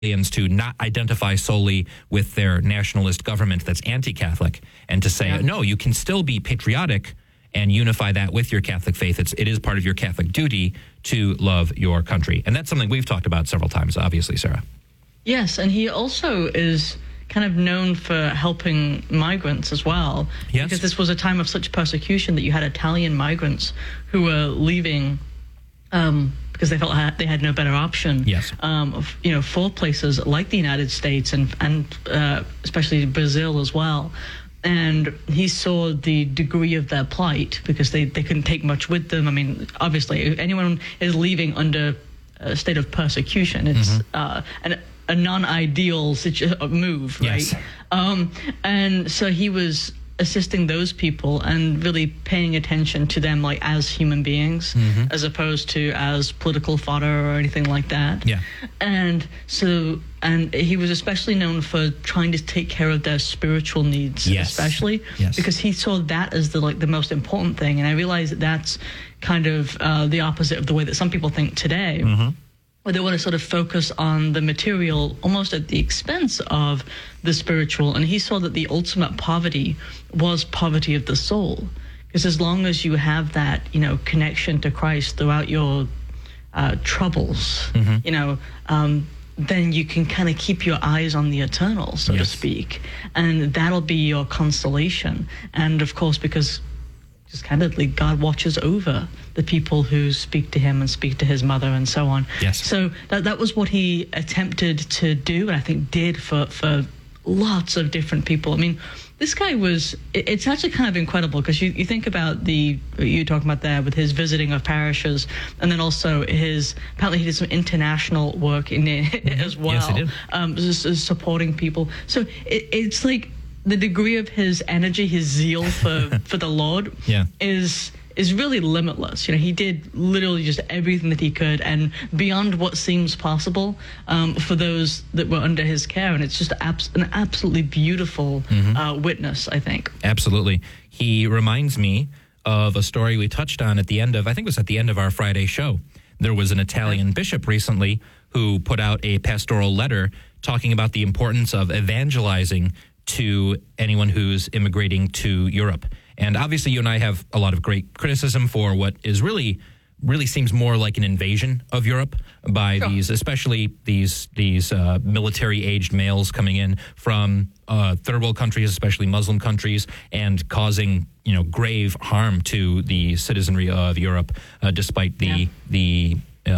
to not identify solely with their nationalist government that's anti-Catholic, and to say, no, you can still be patriotic and unify that with your Catholic faith. It is part of your Catholic duty to love your country. And that's something we've talked about several times, obviously, Sarah. Yes, and he also is kind of known for helping migrants as well. Yes. Because this was a time of such persecution that you had Italian migrants who were leaving because they felt they had no better option. Yes. For places like the United States and especially Brazil as well. And he saw the degree of their plight because they couldn't take much with them. I mean, obviously, if anyone is leaving under a state of persecution, it's a non-ideal move, right? Yes. And so he was assisting those people and really paying attention to them like as human beings, as opposed to as political fodder or anything like that. Yeah. And he was especially known for trying to take care of their spiritual needs, especially because he saw that as the most important thing. And I realized that's kind of the opposite of the way that some people think today. Where they want to sort of focus on the material almost at the expense of the spiritual. And he saw that the ultimate poverty was poverty of the soul. Because as long as you have that, connection to Christ throughout your troubles, then you can kind of keep your eyes on the eternal, so to speak. And that'll be your consolation. And of course, because just candidly, God watches over the people who speak to him and speak to his mother and so on. Yes. So that was what he attempted to do, and I think did for lots of different people. I mean, this guy it's actually kind of incredible because you think about you're talking about there with his visiting of parishes, and then also apparently he did some international work in it as well. Yes, he did. Just supporting people. So it's like, the degree of his energy, his zeal for the Lord is really limitless. He did literally just everything that he could and beyond what seems possible for those that were under his care. And it's just an absolutely beautiful witness, I think. Absolutely. He reminds me of a story we touched on at the end of our Friday show. There was an Italian bishop recently who put out a pastoral letter talking about the importance of evangelizing to anyone who's immigrating to Europe. And obviously you and I have a lot of great criticism for what is really seems more like an invasion of Europe by especially these military-aged males coming in from third world countries, especially Muslim countries, and causing grave harm to the citizenry of Europe, despite the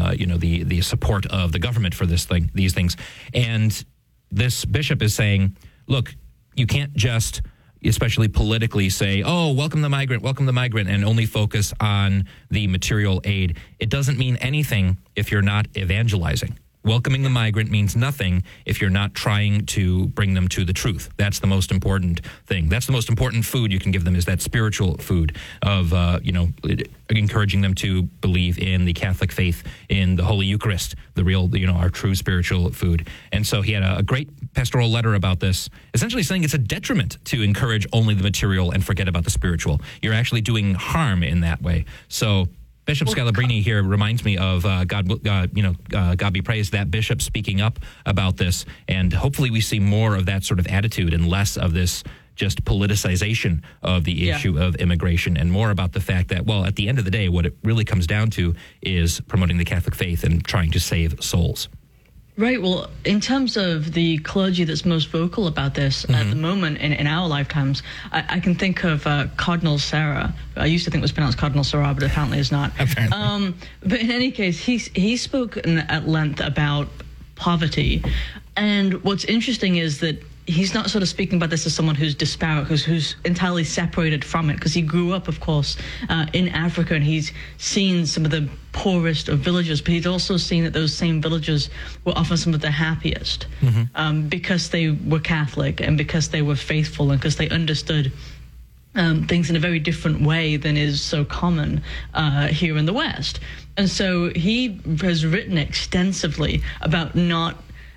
support of the government for these things. And this bishop is saying, look, you can't just, especially politically, say, welcome the migrant, and only focus on the material aid. It doesn't mean anything if you're not evangelizing. Welcoming the migrant means nothing if you're not trying to bring them to the truth. That's the most important thing. That's the most important food you can give them, is that spiritual food of, encouraging them to believe in the Catholic faith, in the Holy Eucharist, the real, our true spiritual food. And so he had a great pastoral letter about this, essentially saying it's a detriment to encourage only the material and forget about the spiritual. You're actually doing harm in that way. So Bishop Scalabrini here reminds me of God be praised, that bishop speaking up about this, and hopefully we see more of that sort of attitude and less of this just politicization of the issue of immigration, and more about the fact that, well, at the end of the day, what it really comes down to is promoting the Catholic faith and trying to save souls. Right. Well, in terms of the clergy that's most vocal about this at the moment in our lifetimes, I can think of Cardinal Sarah. I used to think it was pronounced Cardinal Sarah, but apparently it's not. Apparently. But in any case, he spoke at length about poverty. And what's interesting is that he's not sort of speaking about this as someone who's disparate, who's entirely separated from it, because he grew up, of course, in Africa, and he's seen some of the poorest of villages, but he's also seen that those same villages were often some of the happiest because they were Catholic and because they were faithful and because they understood things in a very different way than is so common here in the West. And so he has written extensively about not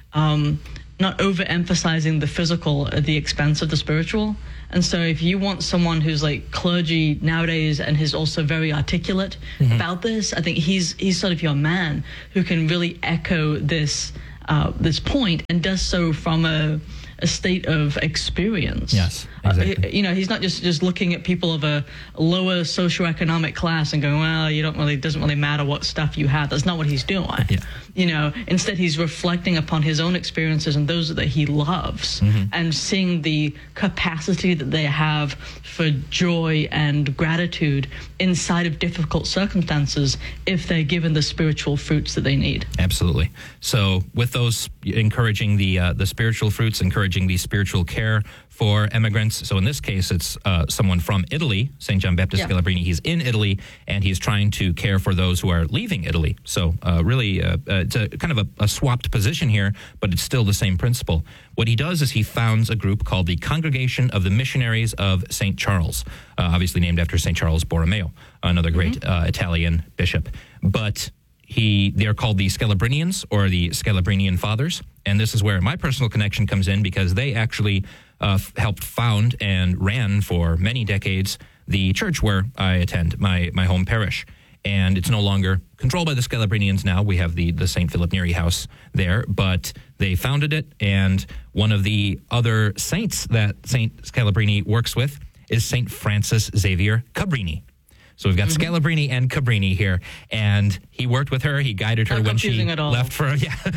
overemphasizing the physical at the expense of the spiritual. And so if you want someone who's like clergy nowadays and who's also very articulate about this, I think he's sort of your man who can really echo this this point, and does so from a state of experience. Yes, exactly. He's not just looking at people of a lower socioeconomic class and going, well, it doesn't really matter what stuff you have. That's not what he's doing. Yeah. Instead he's reflecting upon his own experiences and those that he loves, and seeing the capacity that they have for joy and gratitude inside of difficult circumstances if they're given the spiritual fruits that they need. Absolutely. So with those, encouraging the spiritual fruits, encouraging the spiritual care for immigrants. So in this case, it's someone from Italy, St. John Baptist Scalabrini. He's in Italy, and he's trying to care for those who are leaving Italy. So really, it's a kind of a swapped position here, but it's still the same principle. What he does is he founds a group called the Congregation of the Missionaries of St. Charles, obviously named after St. Charles Borromeo, another great Italian bishop. But they're called the Scalabrinians, or the Scalabrinian Fathers. And this is where my personal connection comes in, because they actually helped found and ran for many decades the church where I attend, my home parish. And it's no longer controlled by the Scalabrinians now. We have the St. Philip Neri house there, but they founded it. And one of the other saints that St. Scalabrini works with is St. Francis Xavier Cabrini. So we've got Scalabrini and Cabrini here, and he worked with her. He guided her when she left for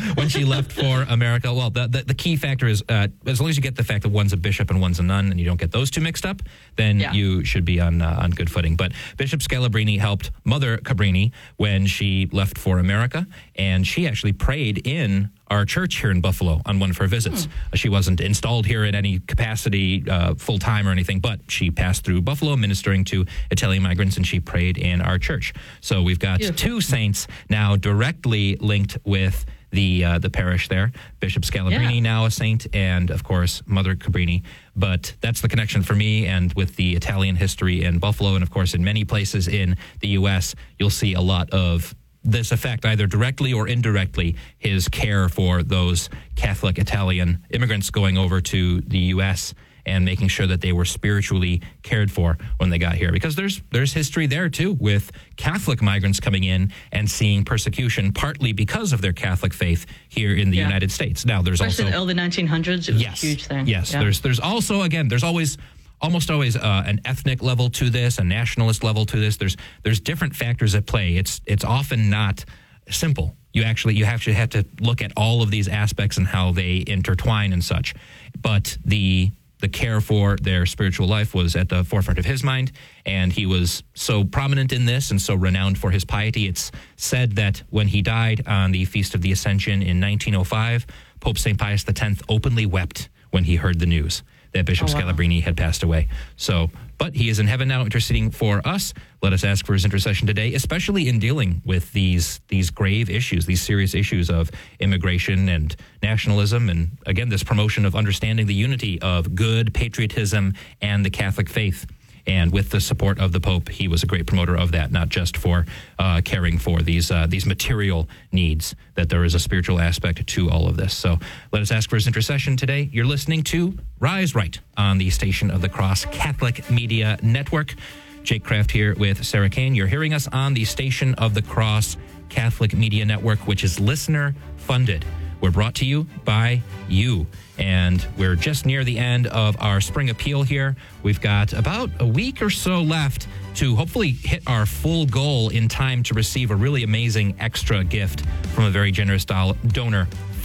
America. Well, the key factor is as long as you get the fact that one's a bishop and one's a nun, and you don't get those two mixed up, then you should be on good footing. But Bishop Scalabrini helped Mother Cabrini when she left for America, and she actually prayed in our church here in Buffalo on one of her visits. She wasn't installed here in any capacity full-time or anything, but she passed through Buffalo ministering to Italian migrants, and she prayed in our church. So we've got two saints now directly linked with the parish there. Bishop Scalabrini, now a saint, and of course Mother Cabrini. But that's the connection for me, and with the Italian history in Buffalo, and of course in many places in the U.S., you'll see a lot of this effect, either directly or indirectly, his care for those Catholic Italian immigrants going over to the U.S. and making sure that they were spiritually cared for when they got here. Because there's history there, too, with Catholic migrants coming in and seeing persecution, partly because of their Catholic faith here in the United States. Now, there's especially also... in the early 1900s, it was a huge thing. Yes, there's also, again, there's almost always an ethnic level to this, a nationalist level to this. There's different factors at play. It's often not simple. You actually have to look at all of these aspects and how they intertwine and such. But the care for their spiritual life was at the forefront of his mind, and he was so prominent in this and so renowned for his piety. It's said that when he died on the Feast of the Ascension in 1905, Pope St. Pius X openly wept when he heard the news that Bishop Scalabrini had passed away. So, but he is in heaven now interceding for us. Let us ask for his intercession today, especially in dealing with these grave issues, these serious issues of immigration and nationalism, and again, this promotion of understanding the unity of good patriotism and the Catholic faith. And with the support of the Pope, he was a great promoter of that, not just for caring for these material needs, that there is a spiritual aspect to all of this. So let us ask for his intercession today. You're listening to Rise Right on the Station of the Cross Catholic Media Network. Jake Kraft here with Sarah Kane. You're hearing us on the Station of the Cross Catholic Media Network, which is listener-funded. We're brought to you by you. And we're just near the end of our spring appeal here. We've got about a week or so left to hopefully hit our full goal in time to receive a really amazing extra gift from a very generous donor,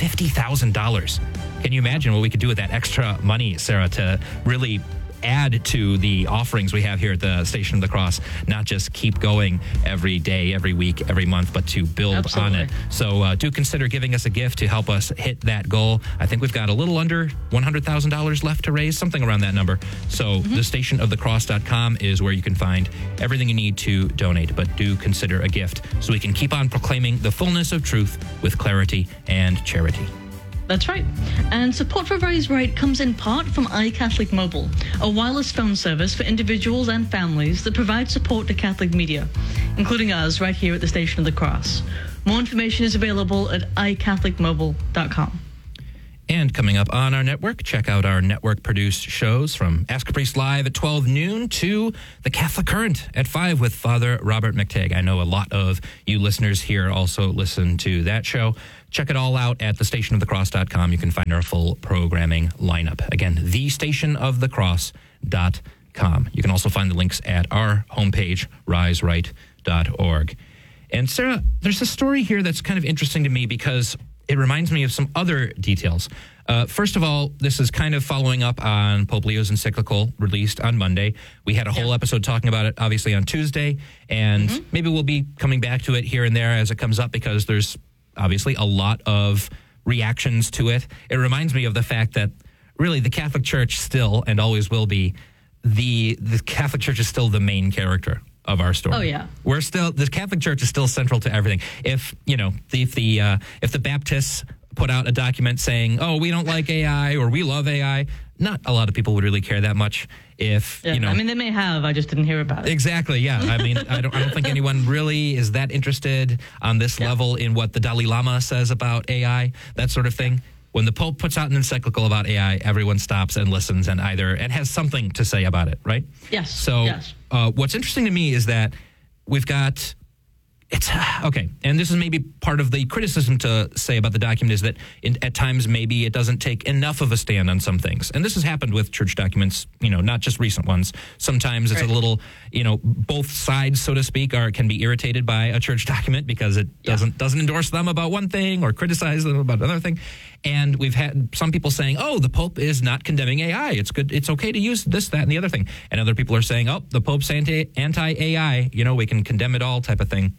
$50,000. Can you imagine what we could do with that extra money, Sarah, to really add to the offerings we have here at the Station of the Cross, not just keep going every day, every week, every month, but to build on it. So do consider giving us a gift to help us hit that goal. I think we've got a little under $100,000 left to raise, something around that number. So thestationofthecross.com is where you can find everything you need to donate, but do consider a gift so we can keep on proclaiming the fullness of truth with clarity and charity. That's right. And support for Rise Right comes in part from iCatholic Mobile, a wireless phone service for individuals and families that provide support to Catholic media, including us right here at the Station of the Cross. More information is available at iCatholicmobile.com. And coming up on our network, check out our network-produced shows from Ask a Priest Live at 12 noon to The Catholic Current at 5 with Father Robert McTagg. I know a lot of you listeners here also listen to that show. Check it all out at thestationofthecross.com. You can find our full programming lineup. Again, thestationofthecross.com. You can also find the links at our homepage, riseright.org. And Sarah, there's a story here that's kind of interesting to me because it reminds me of some other details. First of all, this is kind of following up on Pope Leo's encyclical released on Monday. We had a whole episode talking about it, obviously, on Tuesday, and maybe we'll be coming back to it here and there as it comes up because there's obviously a lot of reactions to it. It reminds me of the fact that really the Catholic Church still, and always will be, the Catholic Church is still the main character of our story. Oh yeah, the Catholic Church is still central to everything. If the Baptists put out a document saying, "Oh, we don't like AI" or "We love AI," not a lot of people would really care that much. I mean, they may have. I just didn't hear about it. Exactly. Yeah. I mean, I don't think anyone really is that interested on this level in what the Dalai Lama says about AI, that sort of thing. When the Pope puts out an encyclical about AI, everyone stops and listens and has something to say about it, right? Yes. So what's interesting to me is that we've got okay, and this is maybe part of the criticism to say about the document is that at times maybe it doesn't take enough of a stand on some things. And this has happened with church documents, not just recent ones. Sometimes it's a little, both sides, so to speak, can be irritated by a church document because it doesn't endorse them about one thing or criticize them about another thing. And we've had some people saying, "Oh, the Pope is not condemning AI. It's good. It's okay to use this, that, and the other thing." And other people are saying, "Oh, the Pope's anti-AI. We can condemn it all," type of thing.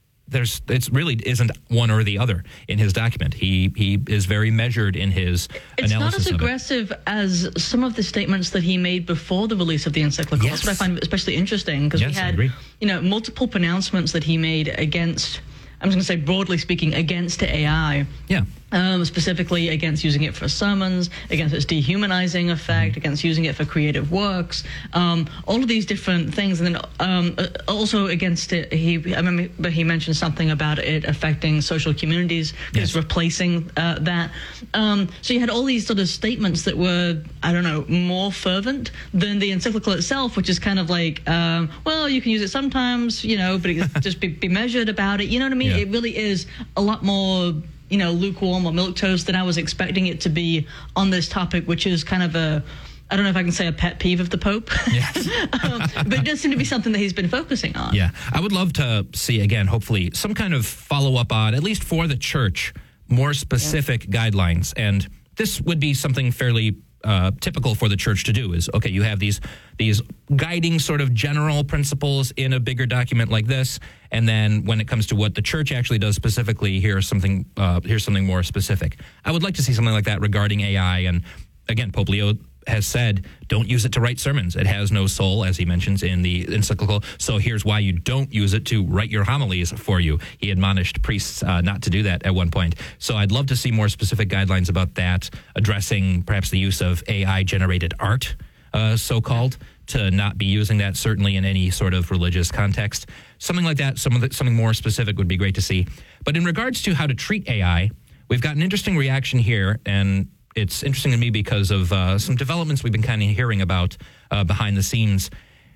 It really isn't one or the other in his document. He is very measured in his analysis. It's not as aggressive as some of the statements that he made before the release of the encyclical. Yes. That's what I find especially interesting because we had multiple pronouncements that he made against, I'm just going to say broadly speaking, against AI. Yeah. Specifically against using it for sermons, against its dehumanizing effect, against using it for creative works, all of these different things. And then also against it, I remember he mentioned something about it affecting social communities, just replacing that. So you had all these sort of statements that were, more fervent than the encyclical itself, which is kind of like, well, you can use it sometimes, but just be measured about it. You know what I mean? Yeah. It really is a lot more lukewarm or milquetoast than I was expecting it to be on this topic, which is kind of I don't know if I can say a pet peeve of the Pope, yes. But it does seem to be something that he's been focusing on. Yeah, I would love to see, again, hopefully, some kind of follow-up on, at least for the church, more specific guidelines. And this would be something fairly typical for the church to do is, okay, you have these guiding sort of general principles in a bigger document like this, and then when it comes to what the church actually does specifically, here's something more specific. I would like to see something like that regarding AI. And again, Pope Leo has said, don't use it to write sermons. It has no soul, as he mentions in the encyclical. So here's why you don't use it to write your homilies for you. He admonished priests not to do that at one point. So I'd love to see more specific guidelines about that, addressing perhaps the use of AI-generated art, so-called, to not be using that certainly in any sort of religious context. Something like that, something more specific would be great to see. But in regards to how to treat AI, we've got an interesting reaction here, and it's interesting to me because of some developments we've been kind of hearing about behind the scenes.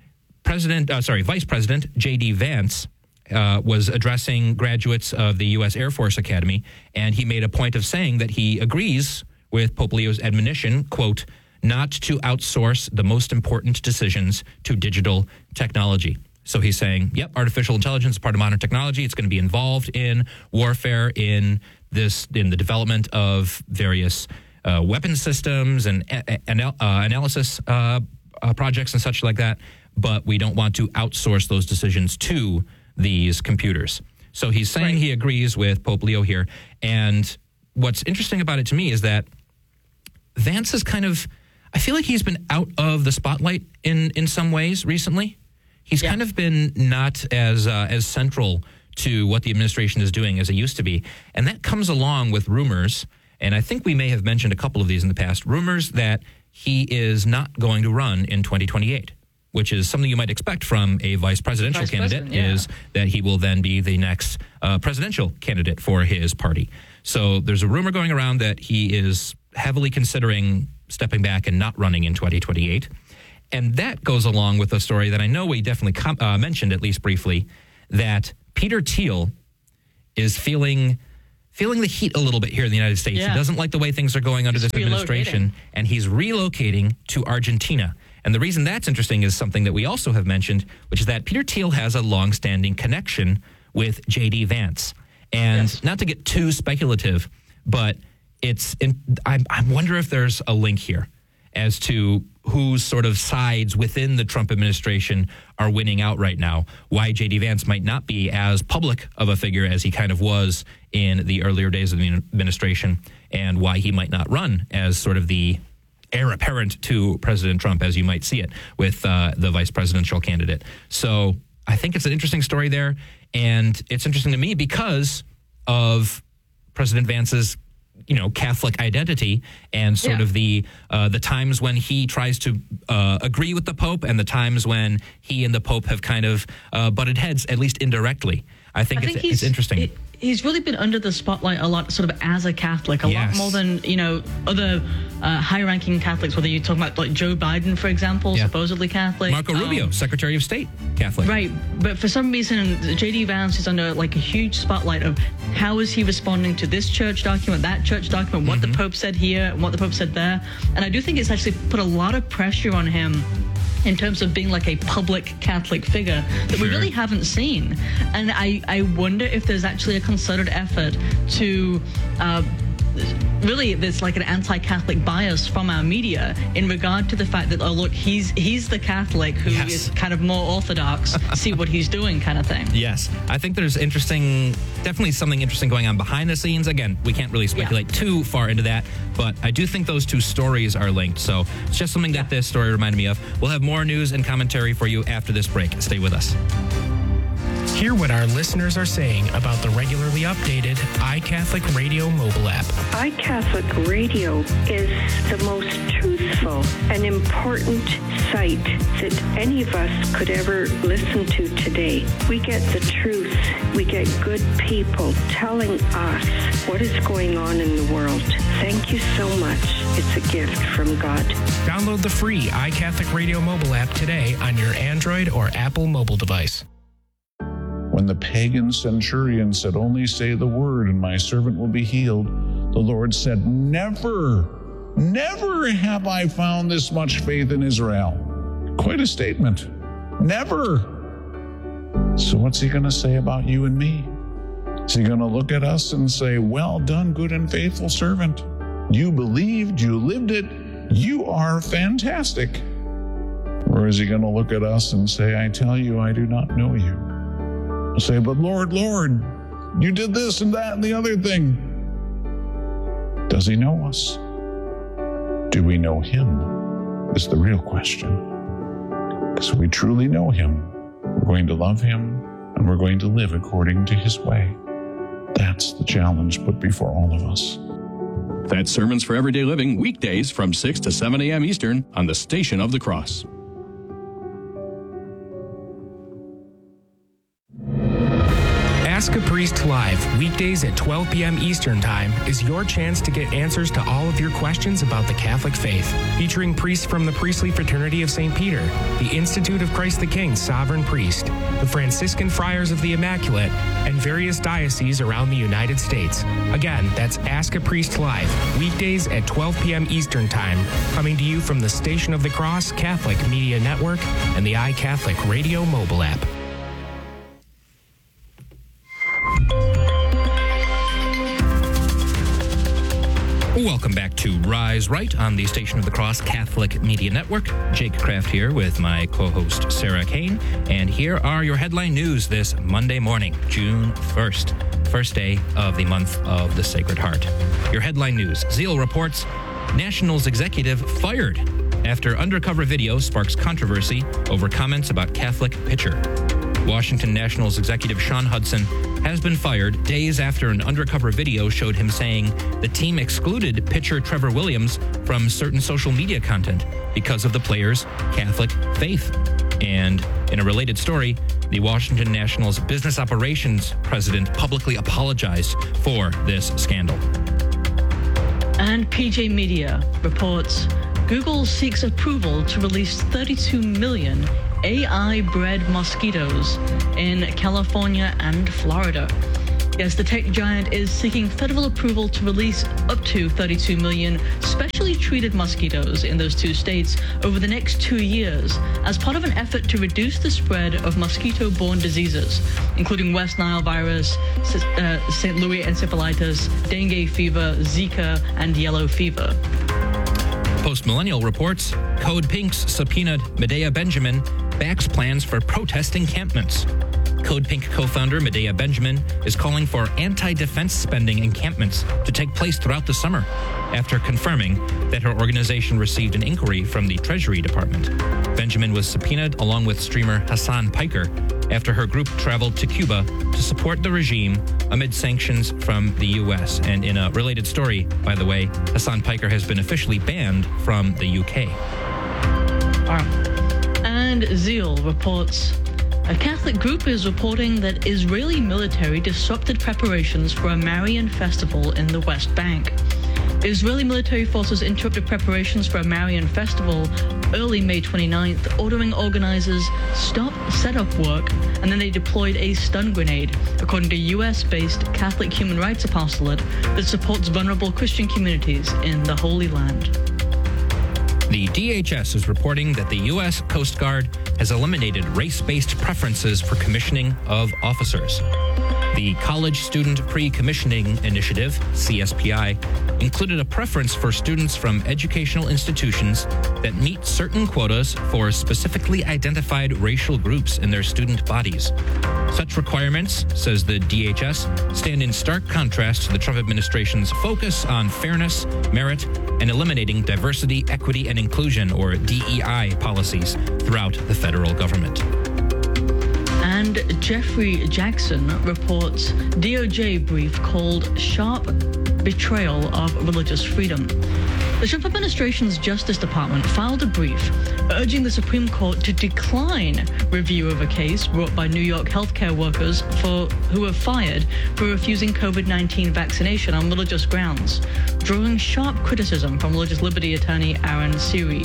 Vice President J.D. Vance was addressing graduates of the U.S. Air Force Academy, and he made a point of saying that he agrees with Pope Leo's admonition, quote, not to outsource the most important decisions to digital technology. So he's saying, yep, artificial intelligence is part of modern technology. It's going to be involved in warfare, in the development of various weapon systems and analysis projects and such like that. But we don't want to outsource those decisions to these computers. So he's saying he agrees with Pope Leo here. And what's interesting about it to me is that Vance is I feel like he's been out of the spotlight in some ways recently. He's kind of been not as central to what the administration is doing as it used to be. And that comes along with rumors, and I think we may have mentioned a couple of these in the past, rumors that he is not going to run in 2028, which is something you might expect from a vice presidential candidate, is that he will then be the next presidential candidate for his party. So there's a rumor going around that he is heavily considering stepping back and not running in 2028. And that goes along with a story that I know we definitely mentioned, at least briefly, that Peter Thiel is feeling the heat a little bit here in the United States. Yeah. He doesn't like the way things are going under this administration, and he's relocating to Argentina. And the reason that's interesting is something that we also have mentioned, which is that Peter Thiel has a long-standing connection with J.D. Vance. And not to get too speculative, but I wonder if there's a link here as to whose sort of sides within the Trump administration are winning out right now, why J.D. Vance might not be as public of a figure as he kind of was in the earlier days of the administration, and why he might not run as sort of the heir apparent to President Trump, as you might see it with the vice presidential candidate. So I think it's an interesting story there, and it's interesting to me because of President Vance's Catholic identity and sort of the times when he tries to agree with the Pope and the times when he and the Pope have kind of butted heads, at least indirectly. I think it's interesting. He's really been under the spotlight a lot, sort of as a Catholic, a lot more than other high-ranking Catholics. Whether you're talking about like Joe Biden, for example, supposedly Catholic, Marco Rubio, Secretary of State, Catholic, right? But for some reason, J.D. Vance is under like a huge spotlight of how is he responding to this church document, that church document, what the Pope said here, and what the Pope said there. And I do think it's actually put a lot of pressure on him in terms of being like a public Catholic figure that we really haven't seen. And I wonder if there's actually a concerted effort to really there's like an anti-Catholic bias from our media in regard to the fact that, oh, look, he's the Catholic who is kind of more orthodox, see what he's doing kind of thing. Yes. I think there's definitely something interesting going on behind the scenes. Again, we can't really speculate too far into that, but I do think those two stories are linked. So it's just something that this story reminded me of. We'll have more news and commentary for you after this break. Stay with us. Hear what our listeners are saying about the regularly updated iCatholic Radio mobile app. iCatholic Radio is the most truthful and important site that any of us could ever listen to today. We get the truth. We get good people telling us what is going on in the world. Thank you so much. It's a gift from God. Download the free iCatholic Radio mobile app today on your Android or Apple mobile device. When the pagan centurion said, "Only say the word and my servant will be healed," the Lord said, "Never, never have I found this much faith in Israel." Quite a statement. Never. So what's he going to say about you and me? Is he going to look at us and say, "Well done, good and faithful servant. You believed, you lived it, you are fantastic"? Or is he going to look at us and say, "I tell you, I do not know you"? Say, "But Lord, Lord, you did this and that and the other thing." Does he know us? Do we know him? Is the real question. Because if we truly know him, we're going to love him and we're going to live according to his way. That's the challenge put before all of us. That's Sermons for Everyday Living, weekdays from 6 to 7 a.m. Eastern on the Station of the Cross. Ask a Priest Live, weekdays at 12 p.m. Eastern Time, is your chance to get answers to all of your questions about the Catholic faith. Featuring priests from the Priestly Fraternity of St. Peter, the Institute of Christ the King Sovereign Priest, the Franciscan Friars of the Immaculate, and various dioceses around the United States. Again, that's Ask a Priest Live, weekdays at 12 p.m. Eastern Time, coming to you from the Station of the Cross Catholic Media Network and the iCatholic Radio mobile app. Welcome back to Rise Right on the Station of the Cross Catholic Media Network. Jake Kraft here with my co-host Sarah Kane. And here are your headline news this Monday morning, June 1st, first day of the month of the Sacred Heart. Your headline news: Zeal reports Nationals executive fired after undercover video sparks controversy over comments about Catholic pitcher. Washington Nationals executive Sean Hudson has been fired days after an undercover video showed him saying the team excluded pitcher Trevor Williams from certain social media content because of the player's Catholic faith. And in a related story, the Washington Nationals business operations president publicly apologized for this scandal. And PJ Media reports Google seeks approval to release 32 million AI-bred mosquitoes in California and Florida. Yes, the tech giant is seeking federal approval to release up to 32 million specially treated mosquitoes in those two states over the next 2 years as part of an effort to reduce the spread of mosquito-borne diseases, including West Nile virus, St. Louis encephalitis, dengue fever, Zika, and yellow fever. Post-Millennial reports Code Pink's subpoenaed Medea Benjamin backs plans for protest encampments. Code Pink co-founder Medea Benjamin is calling for anti-defense spending encampments to take place throughout the summer after confirming that her organization received an inquiry from the Treasury Department. Benjamin was subpoenaed along with streamer Hassan Piker after her group traveled to Cuba to support the regime amid sanctions from the U.S. And in a related story, by the way, Hassan Piker has been officially banned from the UK. And Zeal reports a Catholic group is reporting that Israeli military disrupted preparations for a Marian festival in the West Bank. Israeli military forces interrupted preparations for a Marian festival early May 29th, ordering organizers stop setup work, and then they deployed a stun grenade, according to U.S.-based Catholic Human Rights Apostolate that supports vulnerable Christian communities in the Holy Land. The DHS is reporting that the U.S. Coast Guard has eliminated race-based preferences for commissioning of officers. The College Student Pre-Commissioning Initiative, CSPI, included a preference for students from educational institutions that meet certain quotas for specifically identified racial groups in their student bodies. Such requirements, says the DHS, stand in stark contrast to the Trump administration's focus on fairness, merit, and eliminating diversity, equity, and inclusion, or DEI, policies throughout the federal government. And Jeffrey Jackson reports DOJ brief called Sharp Betrayal of Religious Freedom. The Trump administration's Justice Department filed a brief urging the Supreme Court to decline review of a case brought by New York healthcare workers who were fired for refusing COVID-19 vaccination on religious grounds, drawing sharp criticism from religious liberty attorney Aaron Siri.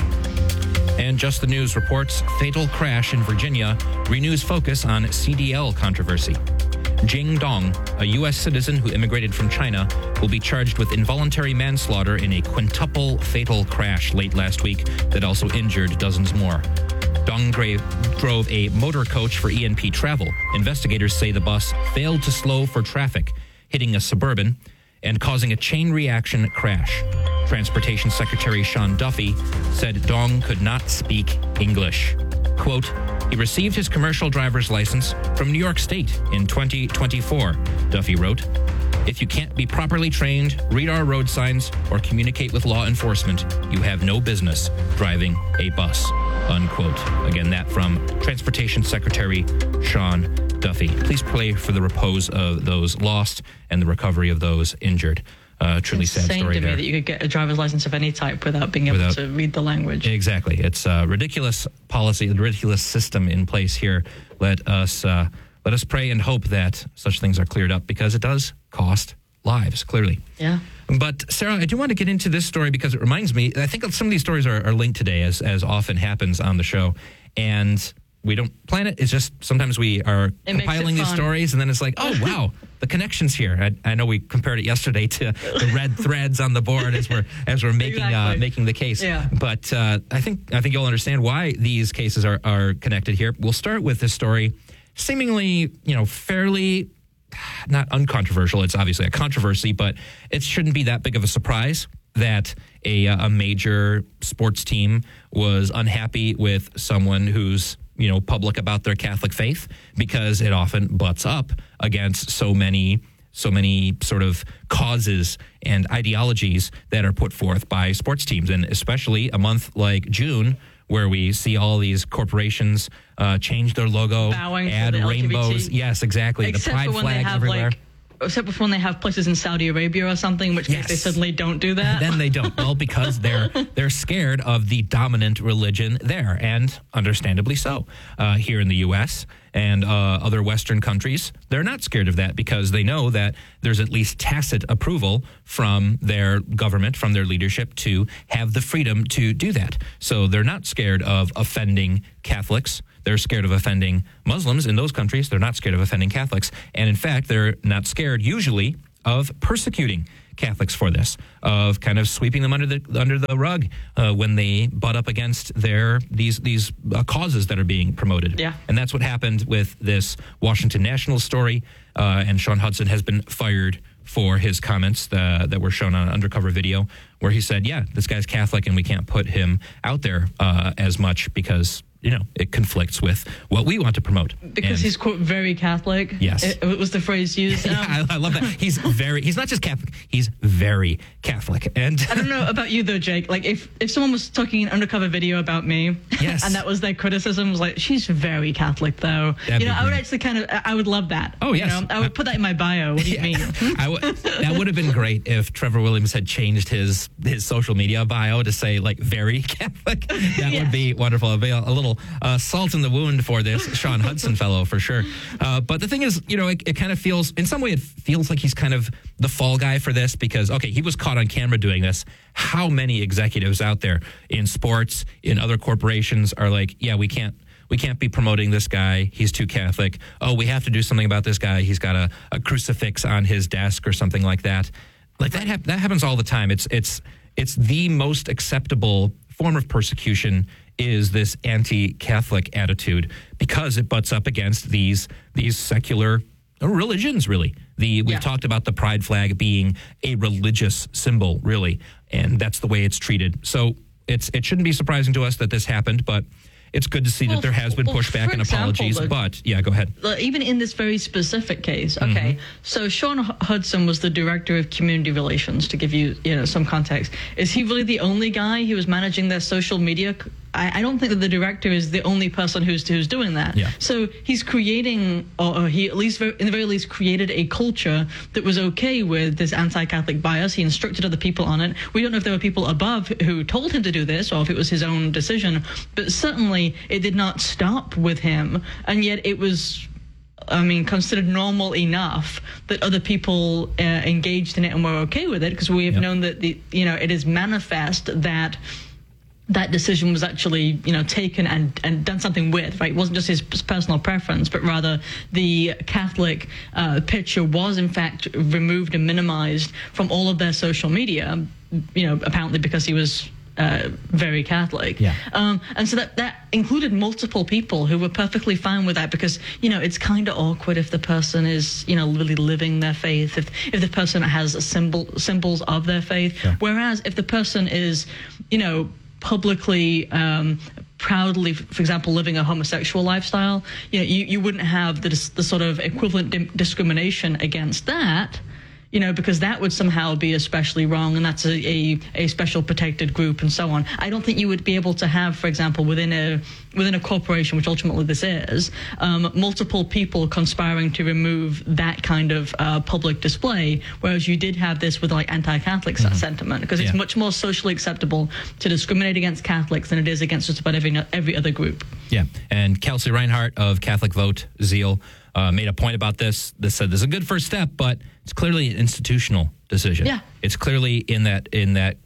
And Just the News reports fatal crash in Virginia renews focus on CDL controversy. Jing Dong, a U.S. citizen who immigrated from China, will be charged with involuntary manslaughter in a quintuple fatal crash late last week that also injured dozens more. Dong drove a motor coach for ENP Travel. Investigators say the bus failed to slow for traffic, hitting a Suburban and causing a chain reaction crash. Transportation Secretary Sean Duffy said Dong could not speak English. Quote, he received his commercial driver's license from New York State in 2024, Duffy wrote. If you can't be properly trained, read our road signs, or communicate with law enforcement, you have no business driving a bus, unquote. Again, that from Transportation Secretary Sean Duffy. Please pray for the repose of those lost and the recovery of those injured. Truly sad story there. Insane to me that you could get a driver's license of any type without being able to read the language. Exactly. It's a ridiculous policy, a ridiculous system in place here. Let us pray and hope that such things are cleared up, because it does cost lives, clearly. Yeah. But, Sarah, I do want to get into this story because it reminds me, I think some of these stories are linked today, as often happens on the show. And we don't plan it. It's just sometimes we are compiling these stories, and then it's like, oh, wow, the connection's here. I know we compared it yesterday to the red threads on the board as we're making the case. Yeah. But I think you'll understand why these cases are connected here. We'll start with this story, seemingly, fairly not uncontroversial. It's obviously a controversy, but it shouldn't be that big of a surprise that a major sports team was unhappy with someone who's public about their Catholic faith, because it often butts up against so many sort of causes and ideologies that are put forth by sports teams. And especially a month like June, where we see all these corporations change their logo, add rainbows. LGBT. Yes, exactly. Except the pride for when flag they have everywhere. except for when they have places in Saudi Arabia or something, which means they suddenly don't do that. Then they don't. Well, because they're scared of the dominant religion there, and understandably so. Here in the U.S. and other Western countries, they're not scared of that because they know that there's at least tacit approval from their government, from their leadership, to have the freedom to do that. So they're not scared of offending Catholics. They're scared of offending Muslims in those countries. They're not scared of offending Catholics. And in fact, they're not scared usually of persecuting Catholics for this, of kind of sweeping them under the rug when they butt up against these causes that are being promoted. Yeah. And that's what happened with this Washington National story. And Sean Hudson has been fired for his comments that were shown on an undercover video where he said, yeah, this guy's Catholic and we can't put him out there as much because it conflicts with what we want to promote. Because he's, quote, very Catholic. Yes. It was the phrase used. Yeah, I love that. He's not just Catholic, he's very Catholic. And I don't know about you, though, Jake. Like, if someone was talking an undercover video about me, yes, and that was their criticism, was like, she's very Catholic, though. I would actually I would love that. Oh, yes. I would put that in my bio. What do you mean? That would have been great if Trevor Williams had changed his social media bio to say, like, very Catholic. That would be wonderful. It'd be a little salt in the wound for this Sean Hudson fellow, for sure. But the thing is, it kind of feels, in some way, it feels like he's kind of the fall guy for this because, okay, he was caught on camera doing this. How many executives out there in sports, in other corporations are like, yeah, we can't be promoting this guy. He's too Catholic. Oh, we have to do something about this guy. He's got a crucifix on his desk or something like that. Like that happens all the time. It's the most acceptable form of persecution is this anti-Catholic attitude because it butts up against these secular religions, really. We've talked about the pride flag being a religious symbol, really, and that's the way it's treated. So it shouldn't be surprising to us that this happened, but it's good to see that there has been pushback and apologies. But yeah, go ahead. Even in this very specific case, okay. So Sean Hudson was the director of community relations. To give you some context, is he really the only guy who was managing their social media? I don't think that the director is the only person who's doing that. Yeah. So he's creating, or he at least, in the very least, created a culture that was okay with this anti-Catholic bias. He instructed other people on it. We don't know if there were people above who told him to do this, or if it was his own decision. But certainly, it did not stop with him, and yet it was, considered normal enough that other people engaged in it and were okay with it, because we have known that it is manifest that decision was actually, taken and done something with, right? It wasn't just his personal preference, but rather the Catholic picture was, in fact, removed and minimized from all of their social media, apparently because he was very Catholic. Yeah. And so that included multiple people who were perfectly fine with that because, it's kind of awkward if the person is, really living their faith, if the person has symbols of their faith. Yeah. Whereas if the person is, publicly, proudly, for example, living a homosexual lifestyle, you wouldn't have the sort of equivalent discrimination against that, because that would somehow be especially wrong, and that's a special protected group and so on. I don't think you would be able to have, for example, within a corporation, which ultimately this is, multiple people conspiring to remove that kind of public display, whereas you did have this with like anti-Catholic sentiment, because it's much more socially acceptable to discriminate against Catholics than it is against just about every other group. Yeah, and Kelsey Reinhardt of Catholic Vote Zeal made a point about this. They said this is a good first step, but it's clearly an institutional decision. Yeah, it's clearly in that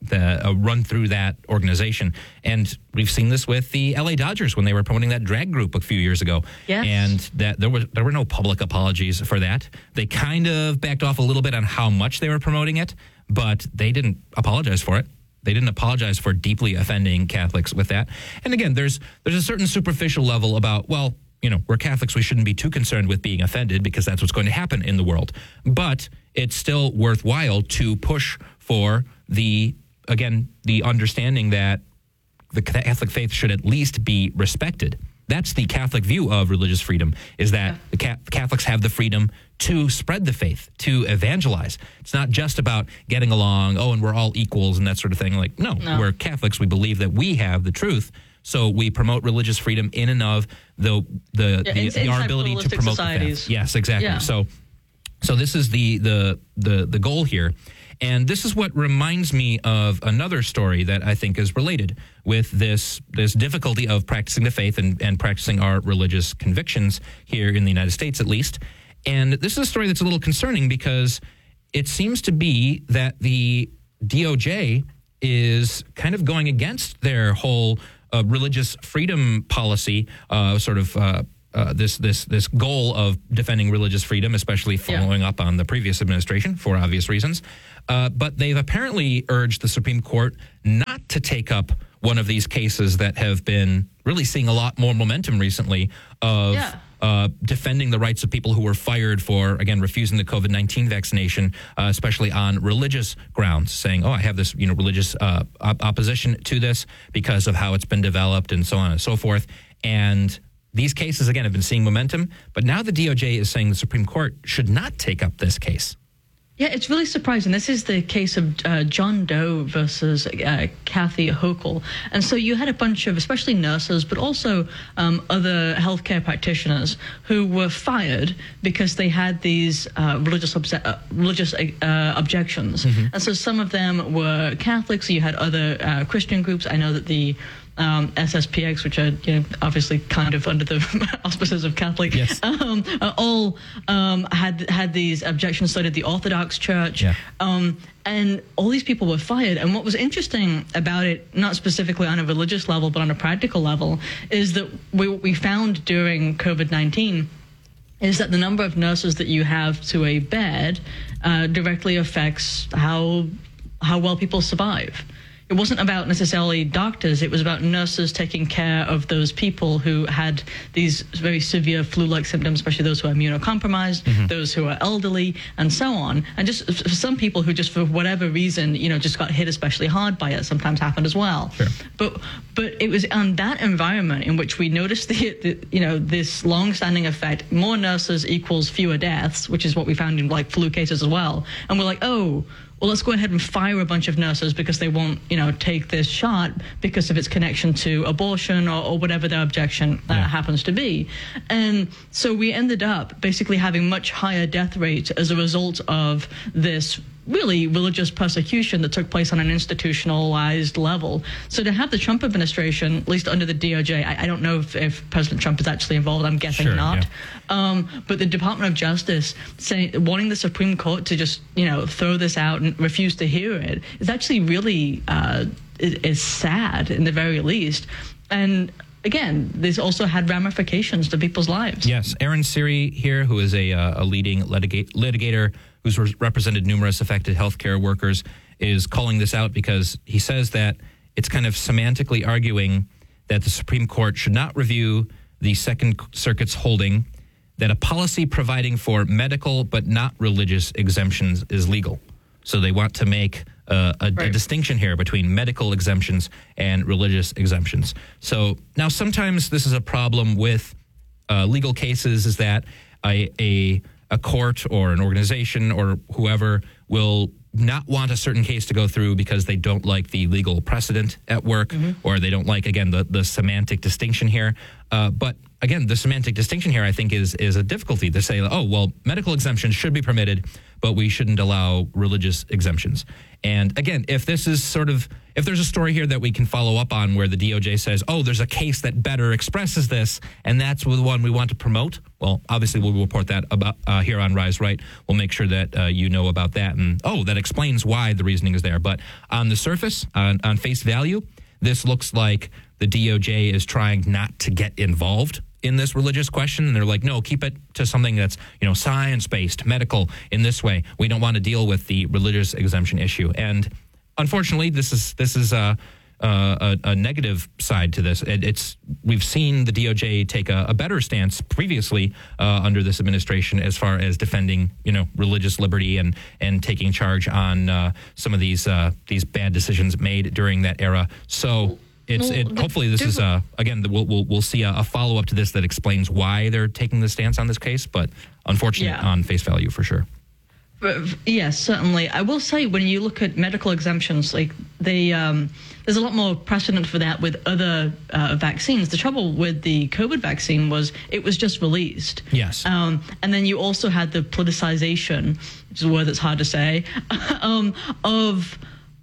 run through that organization, and we've seen this with the LA Dodgers when they were promoting that drag group a few years ago. Yes. And that there were no public apologies for that. They kind of backed off a little bit on how much they were promoting it, but they didn't apologize for it. They didn't apologize for deeply offending Catholics with that. And again, there's a certain superficial level about, well, we're Catholics, we shouldn't be too concerned with being offended because that's what's going to happen in the world. But it's still worthwhile to push for the understanding that the Catholic faith should at least be respected. That's the Catholic view of religious freedom, is that the Catholics have the freedom to spread the faith, to evangelize. It's not just about getting along, and we're all equals and that sort of thing. Like, no, we're Catholics. We believe that we have the truth. So we promote religious freedom in and of our ability to promote societies. The faith. Yes, exactly. Yeah. So this is the goal here. And this is what reminds me of another story that I think is related with this difficulty of practicing the faith and practicing our religious convictions here in the United States, at least. And this is a story that's a little concerning because it seems to be that the DOJ is kind of going against their whole religious freedom policy, this goal of defending religious freedom, especially following up on the previous administration for obvious reasons. But they've apparently urged the Supreme Court not to take up one of these cases that have been really seeing a lot more momentum recently of defending the rights of people who were fired for, again, refusing the COVID-19 vaccination, especially on religious grounds, saying, I have this religious opposition to this because of how it's been developed and so on and so forth. And these cases, again, have been seeing momentum, but now the DOJ is saying the Supreme Court should not take up this case. Yeah, it's really surprising. This is the case of John Doe versus Kathy Hochul. And so you had a bunch of, especially nurses, but also other healthcare practitioners who were fired because they had these religious objections. Mm-hmm. And so some of them were Catholics. So you had other Christian groups. I know that the SSPX, which are obviously kind of under the auspices of Catholic, yes. All had these objections. So did the Orthodox Church, and all these people were fired. And what was interesting about it, not specifically on a religious level, but on a practical level, is that what we found during COVID-19 is that the number of nurses that you have to a bed directly affects how well people survive. It wasn't about necessarily doctors. It was about nurses taking care of those people who had these very severe flu-like symptoms, especially those who are immunocompromised, mm-hmm. those who are elderly, and so on. And just for some people who just for whatever reason, just got hit especially hard by it, sometimes happened as well. Sure. But it was on that environment in which we noticed this long-standing effect. More nurses equals fewer deaths, which is what we found in like flu cases as well. And we're like, well, let's go ahead and fire a bunch of nurses because they won't, take this shot because of its connection to abortion or whatever their objection happens to be. And so we ended up basically having much higher death rates as a result of this really religious persecution that took place on an institutionalized level. So to have the Trump administration, at least under the DOJ, I don't know if President Trump is actually involved, I'm guessing not. Yeah. But the Department of Justice wanting the Supreme Court to just, throw this out and refuse to hear it is actually really is sad in the very least. And again, this also had ramifications to people's lives. Yes. Aaron Siri here, who is a leading litigator who's represented numerous affected healthcare workers, is calling this out because he says that it's kind of semantically arguing that the Supreme Court should not review the Second Circuit's holding that a policy providing for medical but not religious exemptions is legal. So they want to make a distinction here between medical exemptions and religious exemptions. So now sometimes this is a problem with legal cases, is that a court or an organization or whoever will not want a certain case to go through because they don't like the legal precedent at work, mm-hmm. or they don't like, again, the semantic distinction here. But again, the semantic distinction here, I think, is a difficulty to say, medical exemptions should be permitted, but we shouldn't allow religious exemptions. And again, if there's a story here that we can follow up on where the DOJ says, there's a case that better expresses this, and that's the one we want to promote, well, obviously we'll report that about here on Rise Right. We'll make sure that you know about that, and that explains why the reasoning is there. But on the surface, on face value, this looks like the DOJ is trying not to get involved in this religious question, and they're like, no, keep it to something that's science-based, medical in this way. We don't want to deal with the religious exemption issue. And unfortunately, this is a negative side to this. We've seen the DOJ take a better stance previously under this administration as far as defending religious liberty and taking charge on some of these bad decisions made during that era. So hopefully this is again we'll see a follow up to this that explains why they're taking the stance on this case, but unfortunately on face value for sure. Yes, certainly. I will say when you look at medical exemptions, like there's a lot more precedent for that with other vaccines. The trouble with the COVID vaccine was it was just released. Yes. And then you also had the politicization, which is a word that's hard to say, of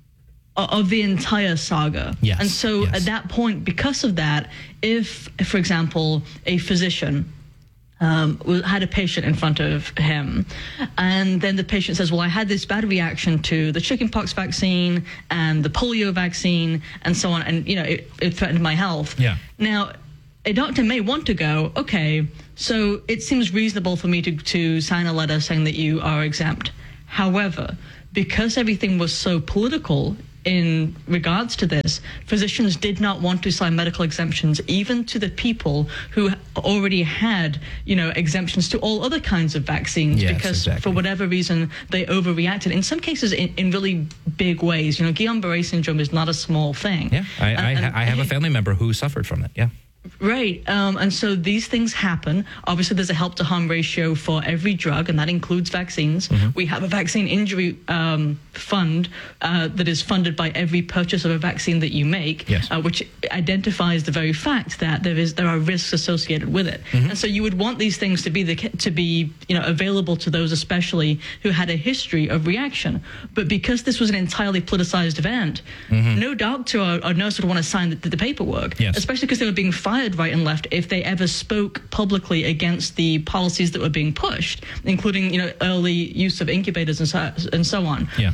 the entire saga. Yes. And so at that point, because of that, if, for example, a physician had a patient in front of him, and then the patient says, well, I had this bad reaction to the chickenpox vaccine and the polio vaccine and so on, and it threatened my health. Yeah. Now, a doctor may want to go, okay, so it seems reasonable for me to sign a letter saying that you are exempt. However, because everything was so political in regards to this, physicians did not want to sign medical exemptions even to the people who already had, exemptions to all other kinds of vaccines, because for whatever reason they overreacted. In some cases, in really big ways. Guillain-Barré syndrome is not a small thing. Yeah, I have a family member who suffered from it. Yeah. Right. And so these things happen. Obviously, there's a help to harm ratio for every drug, and that includes vaccines. Mm-hmm. We have a vaccine injury fund that is funded by every purchase of a vaccine that you make, yes. Which identifies the very fact that there are risks associated with it. Mm-hmm. And so you would want these things to be available to those especially who had a history of reaction. But because this was an entirely politicized event, mm-hmm. no doctor or nurse would want to sign the paperwork, yes. especially because they were being fired right and left if they ever spoke publicly against the policies that were being pushed, including early use of incubators and so on. Yeah.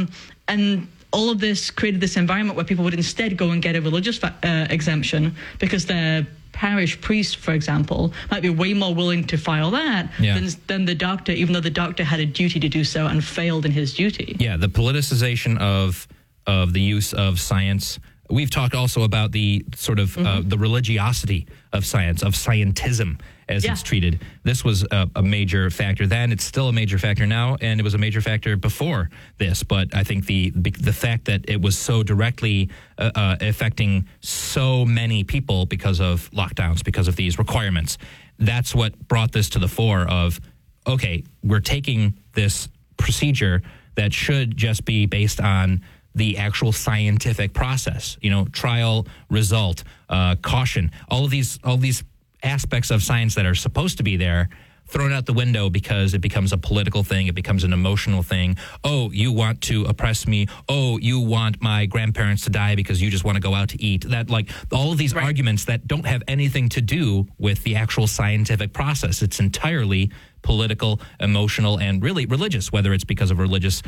And all of this created this environment where people would instead go and get a religious exemption because their parish priest, for example, might be way more willing to file that than the doctor, even though the doctor had a duty to do so and failed in his duty. Yeah, the politicization of the use of science. We've talked also about the sort of the religiosity of science, of scientism as it's treated. This was a major factor then. It's still a major factor now, and it was a major factor before this. But I think the fact that it was so directly affecting so many people because of lockdowns, because of these requirements, that's what brought this to the fore of, okay, we're taking this procedure that should just be based on the actual scientific process, trial, result, caution, all these aspects of science that are supposed to be there, thrown out the window because it becomes a political thing. It becomes an emotional thing. Oh, you want to oppress me. Oh, you want my grandparents to die because you just want to go out to eat. That, like, all of these arguments that don't have anything to do with the actual scientific process. It's entirely political, emotional, and really religious, whether it's because of religious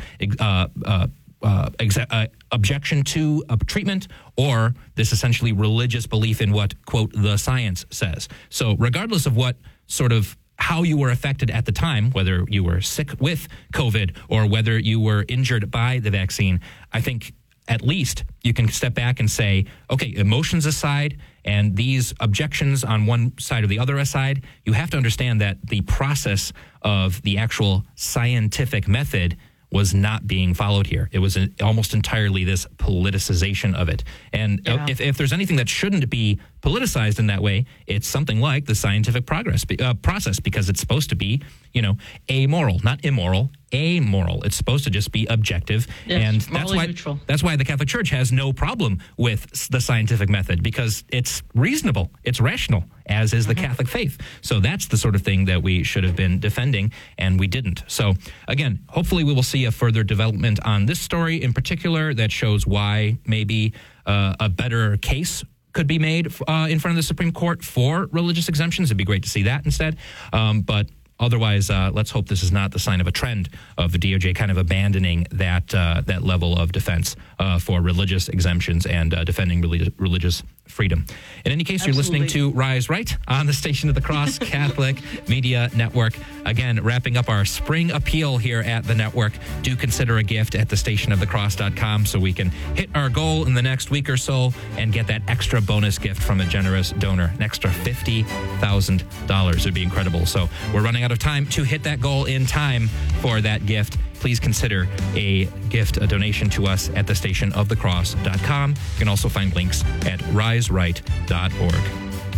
objection to a treatment or this essentially religious belief in what, quote, the science says. So regardless of what sort of how you were affected at the time, whether you were sick with COVID or whether you were injured by the vaccine, I think at least you can step back and say, okay, emotions aside and these objections on one side or the other aside, you have to understand that the process of the actual scientific method was not being followed here. It was almost entirely this politicization of it. And if there's anything that shouldn't be politicized in that way, it's something like the scientific process, because it's supposed to be, amoral, not immoral, amoral. It's supposed to just be objective. Yes, and that's why the Catholic Church has no problem with the scientific method, because it's reasonable, it's rational, as is the Catholic faith. So that's the sort of thing that we should have been defending, and we didn't. So again, hopefully we will see a further development on this story in particular that shows why maybe a better case could be made in front of the Supreme Court for religious exemptions. It'd be great to see that instead. But otherwise, let's hope this is not the sign of a trend of the DOJ kind of abandoning that level of defense for religious exemptions and defending religious freedom. In any case, you're listening to Rise Right on the Station of the Cross Catholic Media Network. Again, wrapping up our spring appeal here at the network. Do consider a gift at thestationofthecross.com so we can hit our goal in the next week or so and get that extra bonus gift from a generous donor, an extra $50,000. It would be incredible. So we're running out of time to hit that goal in time for that gift. Please consider a donation to us at thestationofthecross.com. You can also find links at riseright.org.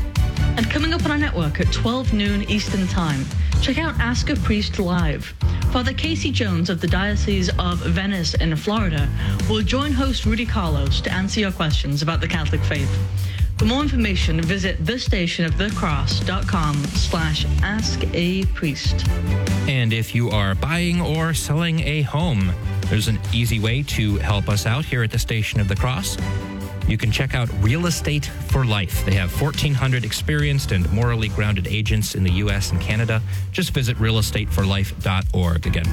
And coming up on our network at 12 noon Eastern Time, check out Ask a Priest Live. Father Casey Jones of the Diocese of Venice in Florida will join host Rudy Carlos to answer your questions about the Catholic faith. For more information, visit thestationofthecross.com/askapriest. And if you are buying or selling a home, there's an easy way to help us out here at the Station of the Cross. You can check out Real Estate for Life. They have 1,400 experienced and morally grounded agents in the U.S. and Canada. Just visit realestateforlife.org. Again,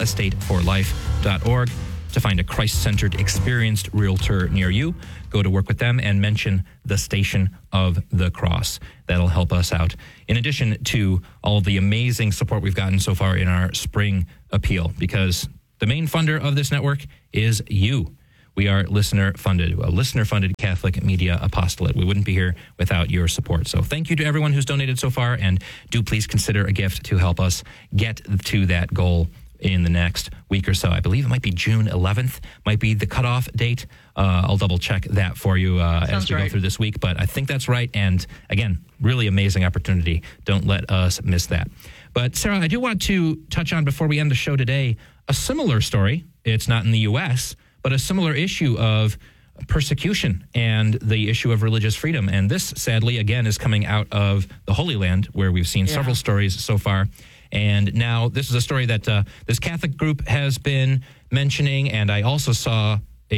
realestateforlife.org to find a Christ-centered, experienced realtor near you. Go to work with them and mention the Station of the Cross. That'll help us out. In addition to all of the amazing support we've gotten so far in our spring appeal, because the main funder of this network is you. We are listener-funded, a listener-funded Catholic media apostolate. We wouldn't be here without your support. So thank you to everyone who's donated so far, and do please consider a gift to help us get to that goal in the next week or so. I believe it might be June 11th, might be the cutoff date. I'll double-check that for you as we go through this week, but I think that's right. And again, really amazing opportunity. Don't let us miss that. But Sarah, I do want to touch on, before we end the show today, a similar story. It's not in the U.S., but a similar issue of persecution and the issue of religious freedom. And this, sadly, again, is coming out of the Holy Land, where we've seen several stories so far. And now this is a story that this Catholic group has been mentioning, and I also saw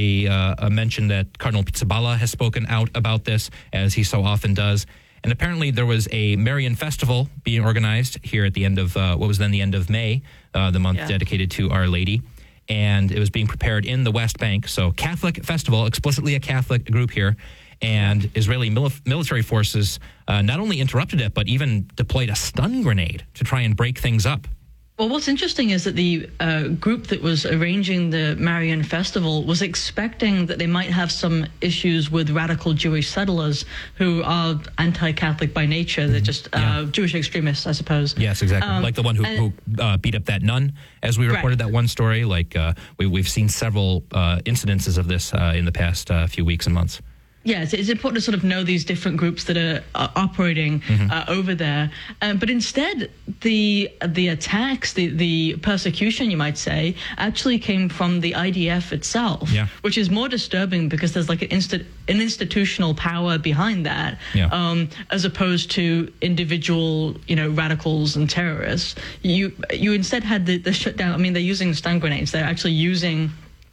a mention that Cardinal Pizzaballa has spoken out about this, as he so often does. And apparently there was a Marian festival being organized here at the end of, what was then the end of May, the month dedicated to Our Lady. And it was being prepared in the West Bank. So Catholic festival, explicitly a Catholic group here. And Israeli military forces not only interrupted it, but even deployed a stun grenade to try and break things up. Well, what's interesting is that the group that was arranging the Marian Festival was expecting that they might have some issues with radical Jewish settlers who are anti-Catholic by nature. They're just Jewish extremists, I suppose. Yes, exactly. Like the one who beat up that nun, as we reported that one story. Like we've seen several incidences of this in the past few weeks and months. Yeah, it's important to sort of know these different groups that are operating over there. But instead, the attacks, the persecution, you might say, actually came from the IDF itself, which is more disturbing because there's like an institutional power behind that, as opposed to individual, radicals and terrorists. You instead had the shutdown. I mean, they're using stun grenades. They're actually using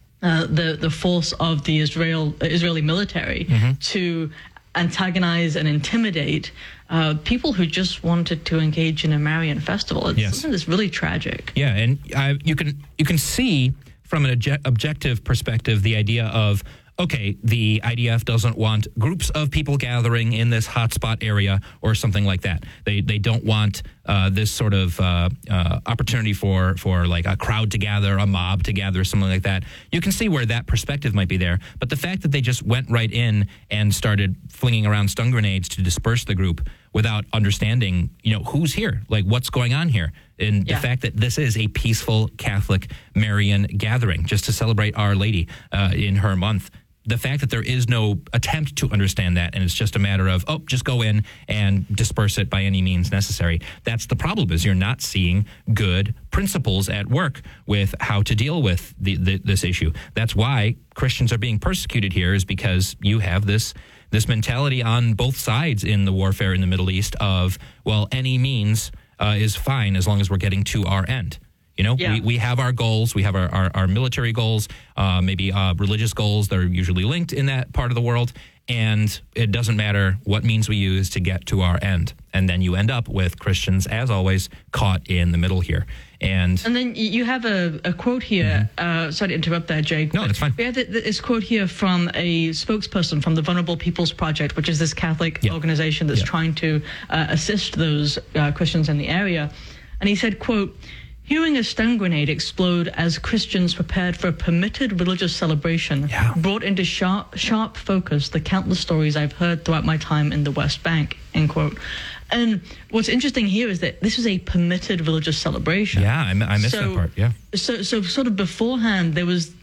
the force of the Israeli military to antagonize and intimidate people who just wanted to engage in a Marian festival. It's something that's really tragic. Yeah, and you can see from an objective perspective the idea of, okay, the IDF doesn't want groups of people gathering in this hotspot area or something like that. They don't want this sort of opportunity for like a crowd to gather, a mob to gather, something like that. You can see where that perspective might be there. But the fact that they just went right in and started flinging around stun grenades to disperse the group without understanding, who's here, like what's going on here. And the fact that this is a peaceful Catholic Marian gathering just to celebrate Our Lady in her month. The fact that there is no attempt to understand that, and it's just a matter of, just go in and disperse it by any means necessary. That's the problem, is you're not seeing good principles at work with how to deal with this issue. That's why Christians are being persecuted here, is because you have this mentality on both sides in the warfare in the Middle East of, well, any means is fine as long as we're getting to our end. We have our goals. We have our military goals, maybe religious goals that are usually linked in that part of the world. And it doesn't matter what means we use to get to our end. And then you end up with Christians, as always, caught in the middle here. And then you have a quote here. Sorry to interrupt there, Jake. No, that's fine. We have this quote here from a spokesperson from the Vulnerable Peoples Project, which is this Catholic organization that's trying to assist those Christians in the area. And he said, quote, "Hearing a stun grenade explode as Christians prepared for a permitted religious celebration brought into sharp focus the countless stories I've heard throughout my time in the West Bank," end quote. And what's interesting here is that this is a permitted religious celebration. Yeah, I missed that part, So sort of beforehand, there was,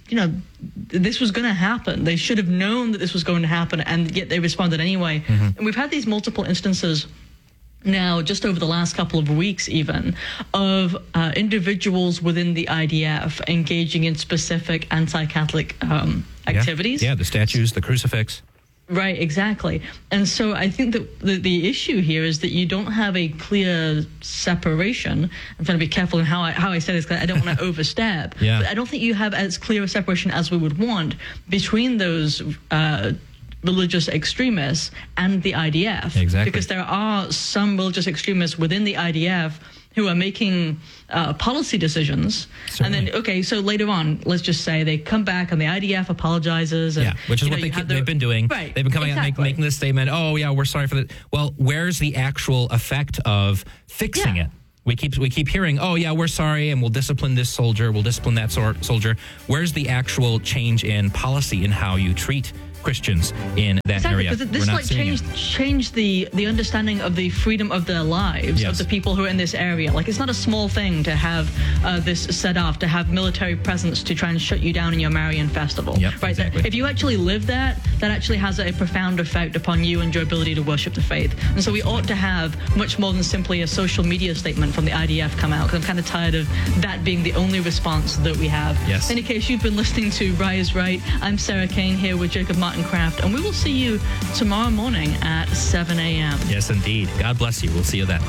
this was going to happen. They should have known that this was going to happen, and yet they responded anyway. And we've had these multiple instances now, just over the last couple of weeks even, of individuals within the IDF engaging in specific anti-Catholic activities. Yeah, the statues, the crucifix. Right, exactly. And so I think that the issue here is that you don't have a clear separation. I'm trying to be careful in how I say this because I don't want to overstep. Yeah. But I don't think you have as clear a separation as we would want between those religious extremists and the IDF. Exactly. Because there are some religious extremists within the IDF who are making policy decisions. Certainly. And then, okay, so later on, let's just say they come back and the IDF apologizes. And, which is what they've been doing. Right, They've been coming out and making this statement, oh, yeah, we're sorry for that. Well, where's the actual effect of fixing it? We keep hearing, oh, yeah, we're sorry, and we'll discipline this soldier, we'll discipline that soldier. Where's the actual change in policy in how you treat Christians in that area? Because this changed the understanding of the freedom of their lives, of the people who are in this area. Like, it's not a small thing to have this set off, to have military presence to try and shut you down in your Marian festival. Yep, right? exactly. If you actually live that actually has a profound effect upon you and your ability to worship the faith. And so we ought to have much more than simply a social media statement from the IDF come out, because I'm kind of tired of that being the only response that we have. Yes. In any case, you've been listening to Rise Right. I'm Sarah Kane here with Jacob Martin Kraft, and we will see you tomorrow morning at 7 a.m. Yes, indeed. God bless you. We'll see you then.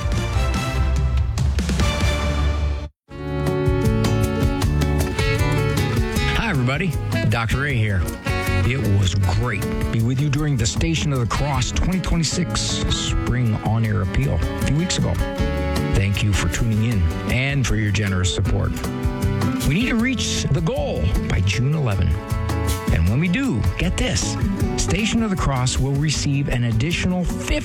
Hi, everybody. Dr. Ray here. It was great to be with you during the Station of the Cross 2026 Spring On-Air Appeal a few weeks ago. Thank you for tuning in and for your generous support. We need to reach the goal by June 11. And when we do, get this, Station of the Cross will receive an additional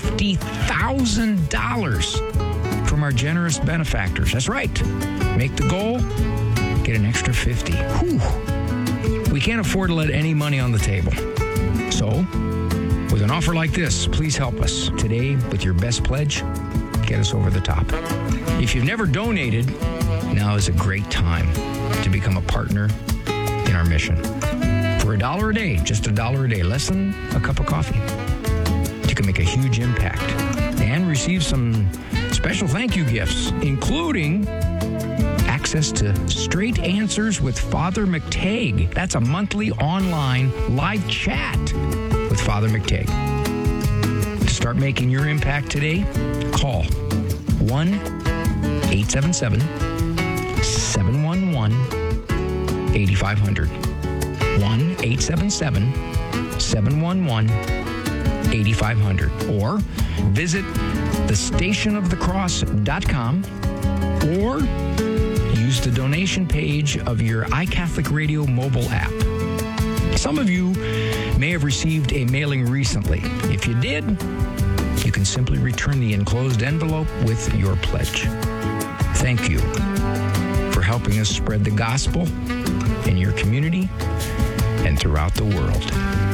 $50,000 from our generous benefactors. That's right. Make the goal, get an extra 50. Whew. We can't afford to let any money on the table. So, with an offer like this, please help us today with your best pledge. Get us over the top. If you've never donated, now is a great time to become a partner in our mission. For $1 a day, just $1 a day, less than a cup of coffee, you can make a huge impact and receive some special thank you gifts, including access to Straight Answers with Father McTagg. That's a monthly online live chat with Father McTagg. To start making your impact today, call 1-877-711-8500. 1-877-711-8500. Or visit thestationofthecross.com or use the donation page of your iCatholic Radio mobile app. Some of you may have received a mailing recently. If you did, you can simply return the enclosed envelope with your pledge. Thank you for helping us spread the gospel in your community and throughout the world.